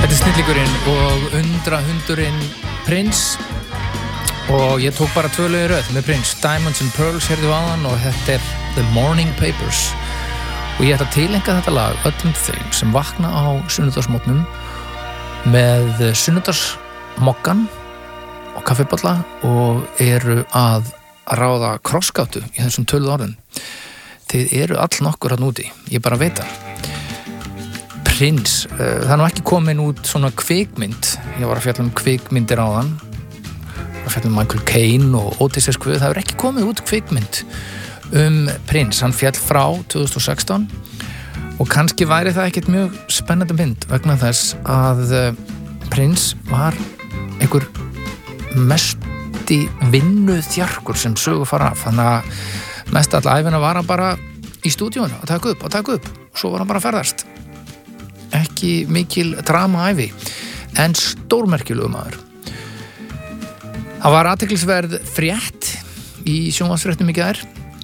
Þetta er snillingurinn og undrahundurinn Prince og ég tók bara 2 lög í röð með Prince. Diamonds and Pearls heyrðu áðan og þetta er The Morning Papers og ég ætla að tilenga þetta lag öllum þeim sem vakna á sunnudagsmorgnum með sunnudagsmoggan og kaffibolla og eru að ráða krossgátu í þessum töluðu orðum. Þið eru all nokkur að núti, ég bara veit það. Prince, það er nú ekki komin út svona kvikmynd, ég var að fjalla kvikmyndir áðan, að fjalla Michael Caine og Otis S. Guð, það er ekki komið út kvikmynd Prince, hann fjall frá 2016 og kannski væri það ekkert mjög spennandi mynd vegna þess að Prince var einhver mesti vinnuþjarkur sem sögu fara af, þannig að mest all ævina var hann bara í stúdíónu að taka upp, svo var hann bara að ferðast. Ekki mikil dramaæfi en stórmerkilegu maður. Það var athyglisverð frétt í sjónvarpsfréttum í gær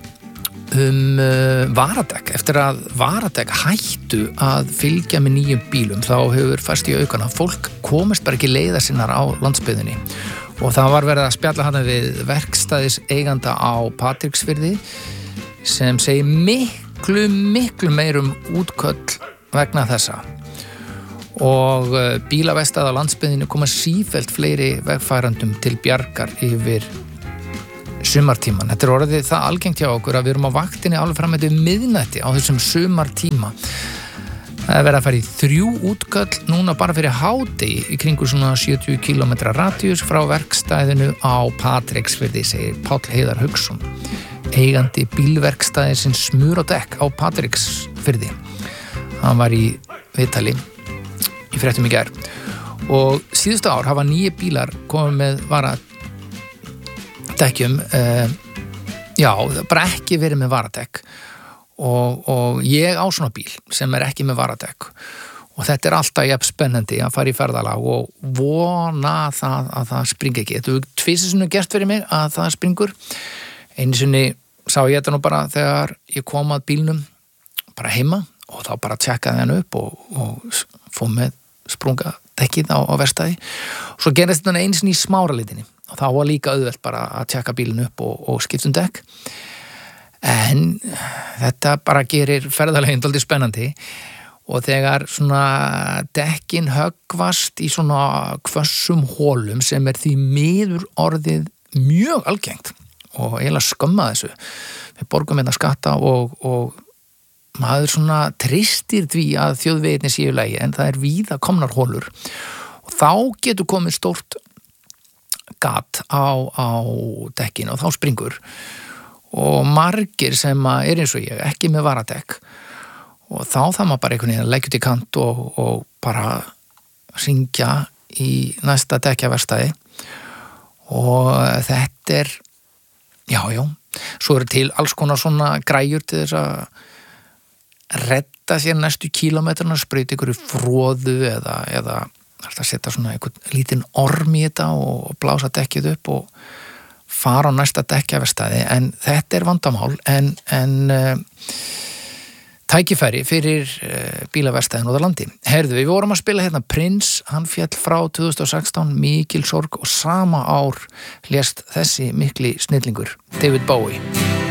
Varadek. Eftir að Varadek hættu að fylgja með nýjum bílum þá hefur fæst í aukana fólk komist bara ekki leiða sinnar á landsbyggðinni og það var verið að spjalla hana við verkstæðis eiganda á Patreksfirði sem segir miklu meirum útköll vegna þessa og bílavestað á landsbyggðinu koma sífellt fleiri vegfærandum til bjargar yfir sumartíman. Þetta er orðið það algengt hjá okkur að við erum á vaktinni alveg fram eftir miðnætti á þessum sumartíma. Það er verið að fara í 3 útköll núna bara fyrir hádegi í kringu svona 70 km radíus frá verkstæðinu á Patreksfirði, segir Páll Heiðar Hauksson, eigandi bílverkstæðisins Smur og Dekk á Patreksfirði. Hann var í viðtali í fréttum í gær og síðustu ár hafa 9 bílar komið með varadekkjum bara ekki verið með varadekk og ég á svona bíl sem er ekki með varadekk og þetta er alltaf jafn spennandi að fara í ferðalag og vona það að það springi ekki. Þetta er tvisvar gert fyrir mig að það springur. Einu sinni sá ég þetta nú bara þegar ég kom að bílnum bara heima og þá bara tjekkaði hann upp og fór með sprunga dekkið á verkstæði. Svo gerðist þetta einu sinni í Smáralitinni og þá var líka auðvelt bara að tjekka bílinn upp og skipta dekk. En þetta bara gerir ferðalaginn dálítið spennandi og þegar svona dekkin höggvast í svona hvössum hólum sem er því miður orðið mjög algengt og eiginlega skömma þessu. Við borgum hérna skatta og maður svona treystir því að þjóðveginni séu í lagi en það er víða komnar hólur og þá getur komið stórt gat á dekkinu og þá springur og margir sem er eins og ég ekki með varadekk og þá það maður bara einhvern veginn að leggja út í kant og bara syngja í næsta dekkjaverkstæði og þetta er svo eru til alls konar svona græjur til þess að redda sér næstu kílómetrana, sprauta ykkur froðu eða alltaf setja svona einhvern lítinn orm í þetta og blása dekkið upp og fara á næsta dekkjaverkstæði en þetta er vandamál en tækifæri fyrir bílaverkstæðin út á landi. Heyrðu, við vorum að spila hérna Prince, hann fjall frá 2016, mikil sorg og sama ár lést þessi mikli snillingur, David Bowie.